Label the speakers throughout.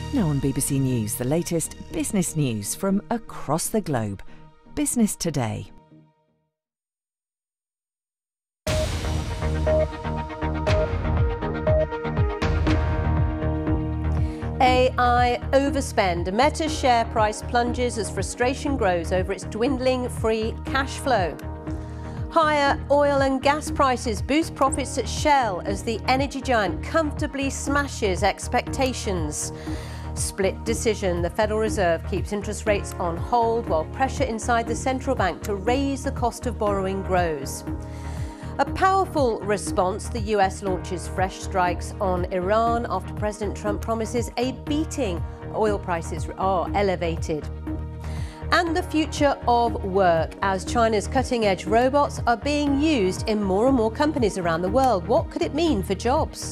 Speaker 1: Now on BBC News, the latest business news from across the globe. Business Today.
Speaker 2: AI overspend. Meta's share price plunges as frustration grows over its dwindling free cash flow. Higher oil and gas prices boost profits at Shell as the energy giant comfortably smashes expectations. Split decision. The Federal Reserve keeps interest rates on hold while pressure inside the central bank to raise the cost of borrowing grows. A powerful response, the US launches fresh strikes on Iran after President Trump promises a beating. Oil prices are elevated. And the future of work, as China's cutting-edge robots are being used in more and more companies around the world. What could it mean for jobs?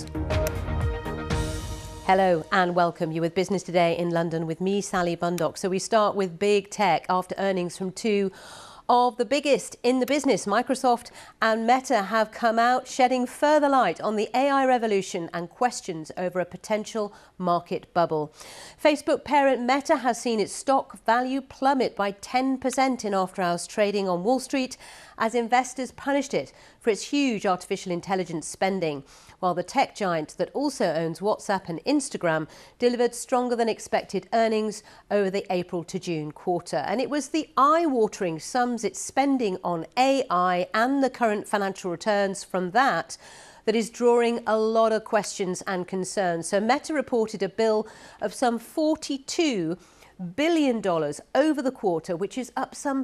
Speaker 2: Hello and welcome. You're with Business Today in London with me, Sally Bundock. So we start with big tech after earnings from two of the biggest in the business. Microsoft and Meta have come out shedding further light on the AI revolution and questions over a potential market bubble. Facebook parent Meta has seen its stock value plummet by 10% in after-hours trading on Wall Street as investors punished it for its huge artificial intelligence spending, while the tech giant that also owns WhatsApp and Instagram delivered stronger than expected earnings over the April to June quarter. And it was the eye-watering sums it's spending on AI and the current financial returns from that is drawing a lot of questions and concerns. So Meta reported a bill of some $42 billion over the quarter, which is up some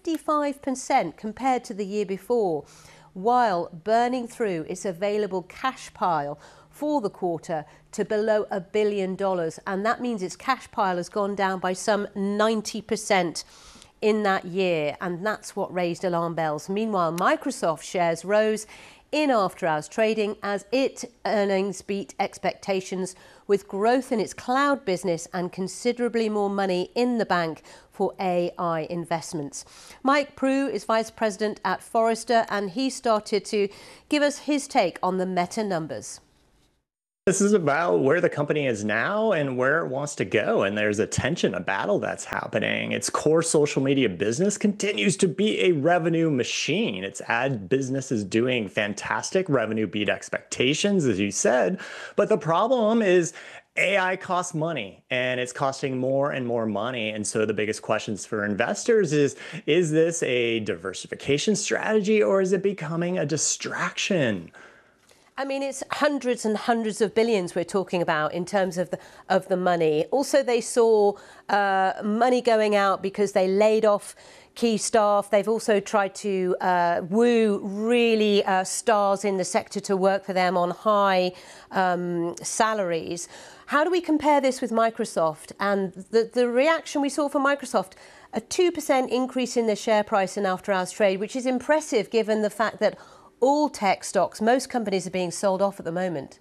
Speaker 2: 55% compared to the year before, while burning through its available cash pile for the quarter to below $1 billion. And that means its cash pile has gone down by some 90% in that year. And that's what raised alarm bells. Meanwhile, Microsoft shares rose in after-hours trading as its earnings beat expectations, with growth in its cloud business and considerably more money in the bank for AI investments. Mike Proulx is Vice President at Forrester, and he started to give us his take on the Meta numbers.
Speaker 3: This is about where the company is now and where it wants to go. And there's a tension, a battle that's happening. Its core social media business continues to be a revenue machine. Its ad business is doing fantastic. Revenue beat expectations, as you said. But the problem is AI costs money, and it's costing more and more money. And so the biggest questions for investors is this a diversification strategy, or is it becoming a distraction?
Speaker 2: I mean, it's hundreds and hundreds of billions we're talking about in terms of the money. Also, they saw money going out because they laid off key staff. They've also tried to woo really stars in the sector to work for them on high salaries. How do we compare this with Microsoft? And the reaction we saw from Microsoft, a 2% increase in the share price in after-hours trade, which is impressive given the fact that all tech stocks, most companies are being sold off at the moment.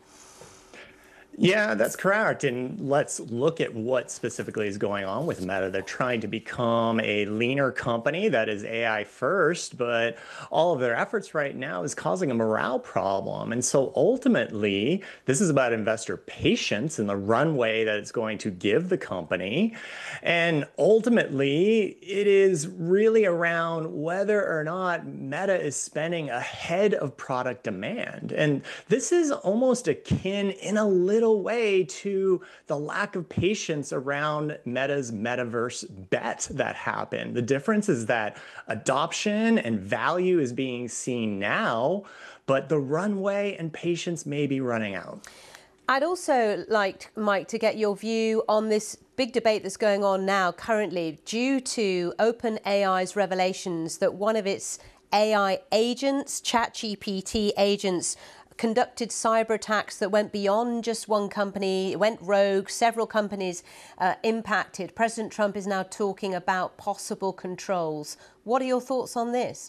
Speaker 3: Yeah, that's correct. And let's look at what specifically is going on with Meta. They're trying to become a leaner company that is AI first, but all of their efforts right now is causing a morale problem. And so ultimately, this is about investor patience and the runway that it's going to give the company. And ultimately, it is really around whether or not Meta is spending ahead of product demand. And this is almost akin in a little way to the lack of patience around Meta's metaverse bet that happened. The difference is that adoption and value is being seen now, but the runway and patience may be running out.
Speaker 2: I'd also like, Mike, to get your view on this big debate that's going on now currently due to OpenAI's revelations that one of its AI agents, ChatGPT agents, conducted cyber attacks that went beyond just one company. It went rogue, several companies impacted. President Trump is now talking about possible controls. What are your thoughts on this?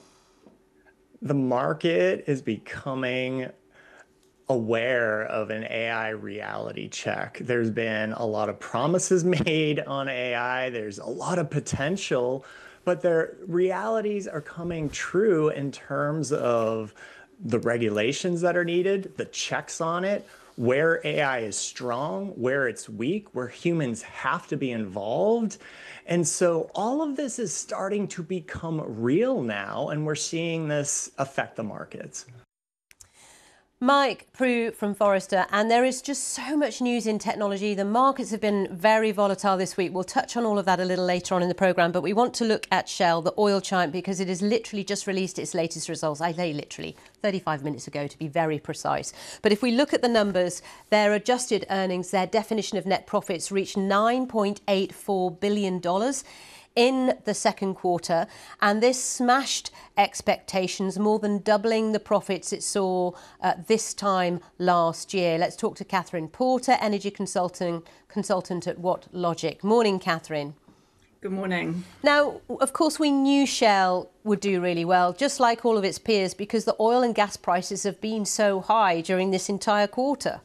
Speaker 3: The market is becoming aware of an AI reality check. There's been a lot of promises made on AI. There's a lot of potential, but their realities are coming true in terms of the regulations that are needed, the checks on it, where AI is strong, where it's weak, where humans have to be involved. And so all of this is starting to become real now, and we're seeing this affect the markets.
Speaker 2: Mike Prew from Forrester, and there is just so much news in technology. The markets have been very volatile this week. We'll touch on all of that a little later on in the programme, but we want to look at Shell, the oil giant, because it has literally just released its latest results. I say literally 35 minutes ago, to be very precise. But if we look at the numbers, their adjusted earnings, their definition of net profits, reached $9.84 billion in the second quarter, and this smashed expectations, more than doubling the profits it saw this time last year. Let's talk to Catherine Porter, energy consultant at WattLogic. Morning, Catherine.
Speaker 4: Good morning.
Speaker 2: Now, of course, we knew Shell would do really well, just like all of its peers, because the oil and gas prices have been so high during this entire quarter.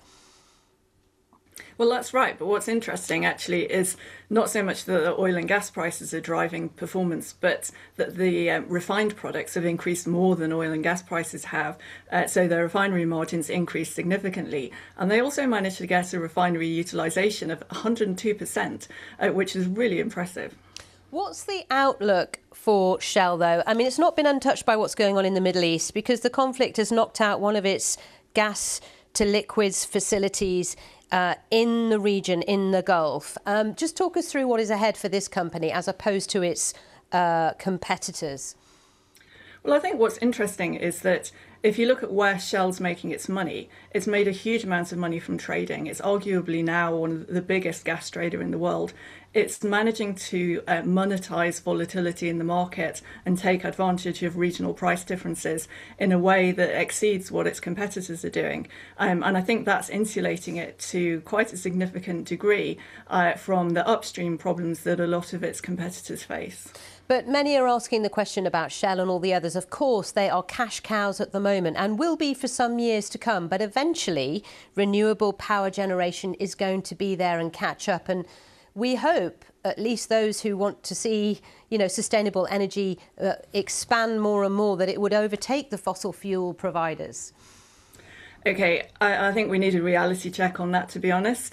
Speaker 4: Well, that's right. But what's interesting, actually, is not so much that the oil and gas prices are driving performance, but that the refined products have increased more than oil and gas prices have. So their refinery margins increased significantly. And they also managed to get a refinery utilisation of 102%, which is really impressive.
Speaker 2: What's the outlook for Shell, though? I mean, it's not been untouched by what's going on in the Middle East, because the conflict has knocked out one of its gas to liquids facilities in the region, in the Gulf. Just talk us through what is ahead for this company as opposed to its competitors.
Speaker 4: Well, I think what's interesting is that if you look at where Shell's making its money, it's made a huge amount of money from trading. It's arguably now one of the biggest gas trader in the world. It's managing to monetize volatility in the market and take advantage of regional price differences in a way that exceeds what its competitors are doing. And I think that's insulating it to quite a significant degree from the upstream problems that a lot of its competitors face.
Speaker 2: But many are asking the question about Shell and all the others. Of course, they are cash cows at the moment and will be for some years to come. But eventually, renewable power generation is going to be there and catch up. And we hope, at least those who want to see, sustainable energy expand more and more, that it would overtake the fossil fuel providers.
Speaker 4: OK, I think we need a reality check on that, to be honest.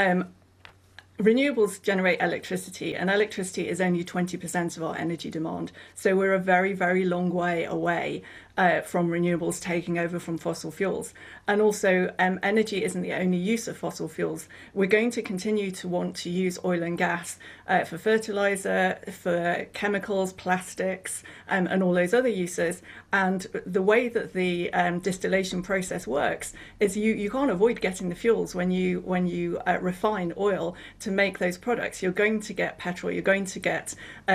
Speaker 4: Renewables generate electricity, and electricity is only 20% of our energy demand. So we're a very, very long way away from renewables taking over from fossil fuels. And also, energy isn't the only use of fossil fuels. We're going to continue to want to use oil and gas for fertilizer, for chemicals, plastics, and all those other uses. And the way that the distillation process works is you can't avoid getting the fuels when you refine oil to make those products. You're going to get petrol, you're going to get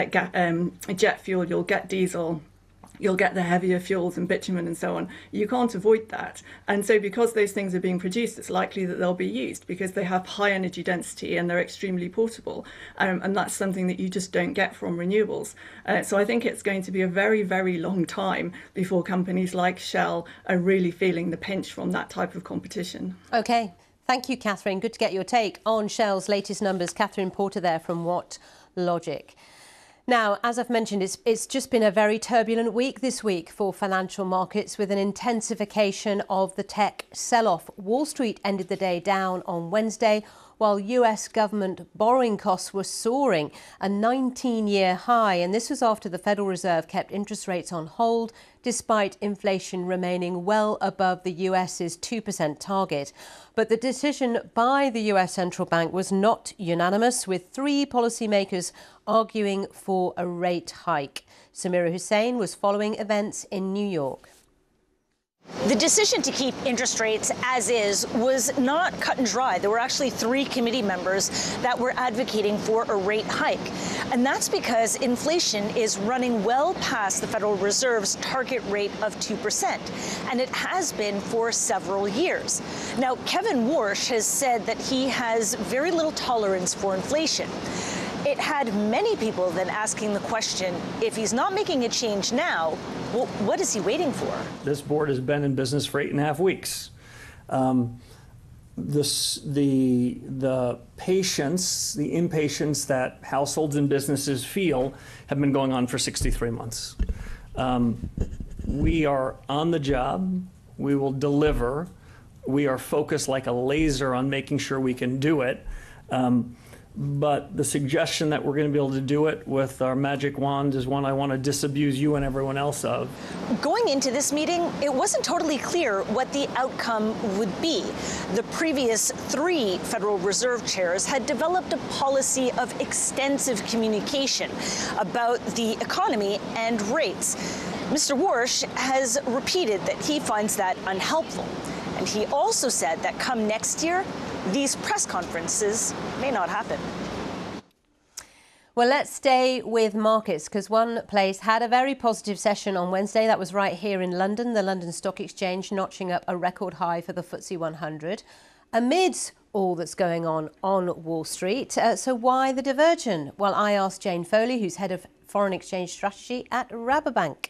Speaker 4: jet fuel, you'll get diesel, you'll get the heavier fuels and bitumen and so on. You can't avoid that. And so because those things are being produced, it's likely that they'll be used because they have high energy density and they're extremely portable. And that's something that you just don't get from renewables. So I think it's going to be a very, very long time before companies like Shell are really feeling the pinch from that type of competition.
Speaker 2: OK. Thank you, Catherine. Good to get your take on Shell's latest numbers. Catherine Porter there from WattLogic. Now, as I've mentioned, it's just been a very turbulent week this week for financial markets, with an intensification of the tech sell-off. Wall Street ended the day down on Wednesday, while US government borrowing costs were soaring, a 19-year high. And this was after the Federal Reserve kept interest rates on hold, despite inflation remaining well above the US's 2% target. But the decision by the US Central Bank was not unanimous, with three policymakers arguing for a rate hike. Samira Hussain was following events in New York.
Speaker 5: The decision to keep interest rates as is was not cut and dry. There were actually three committee members that were advocating for a rate hike. And that's because inflation is running well past the Federal Reserve's target rate of 2%. And it has been for several years. Now, Kevin Warsh has said that he has very little tolerance for inflation. It had many people then asking the question, if he's not making a change now, well, what is he waiting for?
Speaker 6: This board has been in business for 8.5 weeks. The patience, the impatience that households and businesses feel have been going on for 63 months. We are on the job. We will deliver We are focused like a laser on making sure we can do it. But the suggestion that we're going to be able to do it with our magic wand is one I want to disabuse you and everyone else of.
Speaker 5: Going into this meeting, it wasn't totally clear what the outcome would be. The previous 3 Federal Reserve chairs had developed a policy of extensive communication about the economy and rates. Mr. Warsh has repeated that he finds that unhelpful. And he also said that come next year, these press conferences may not happen.
Speaker 2: Well, let's stay with markets because one place had a very positive session on Wednesday. That was right here in London, the London Stock Exchange notching up a record high for the FTSE 100 amidst all that's going on Wall Street. So why the diversion? Well, I asked Jane Foley, who's head of foreign exchange strategy at Rabobank.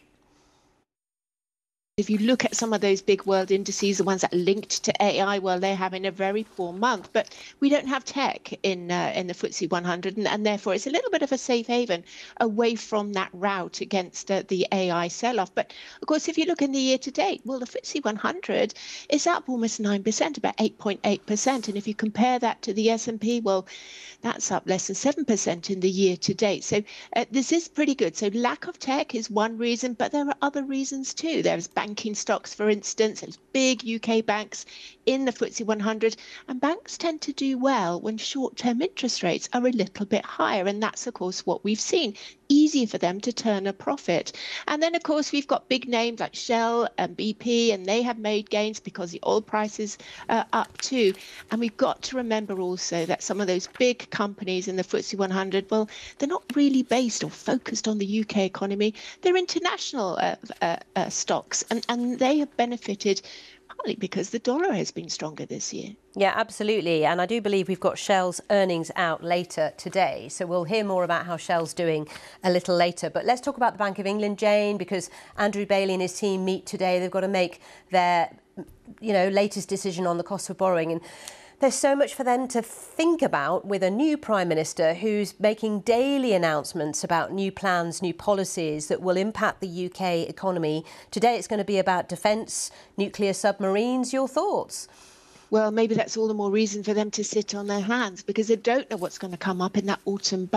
Speaker 7: If you look at some of those big world indices, the ones that are linked to AI, well, they're having a very poor month. But we don't have tech in the FTSE 100, and therefore it's a little bit of a safe haven away from that rout against the AI sell-off. But of course, if you look in the year to date, well, the FTSE 100 is up almost 9%, about 8.8%. And if you compare that to the S&P, well, that's up less than 7% in the year to date. So this is pretty good. So lack of tech is one reason, but there are other reasons too. There's banking stocks, for instance, there's big UK banks in the FTSE 100, and banks tend to do well when short-term interest rates are a little bit higher, and that's, of course, what we've seen. Easier for them to turn a profit. And then, of course, we've got big names like Shell and BP, and they have made gains because the oil prices are up too. And we've got to remember also that some of those big companies in the FTSE 100, well, they're not really based or focused on the UK economy. They're international stocks, and they have benefited partly because the dollar has been stronger this year.
Speaker 2: Yeah, absolutely. And I do believe we've got Shell's earnings out later today. So we'll hear more about how Shell's doing a little later. But let's talk about the Bank of England, Jane, because Andrew Bailey and his team meet today. They've got to make their, latest decision on the cost of borrowing. And there's so much for them to think about with a new Prime Minister who's making daily announcements about new plans, new policies that will impact the UK economy. Today it's going to be about defence, nuclear submarines. Your thoughts?
Speaker 7: Well, maybe that's all the more reason for them to sit on their hands because they don't know what's going to come up in that autumn budget.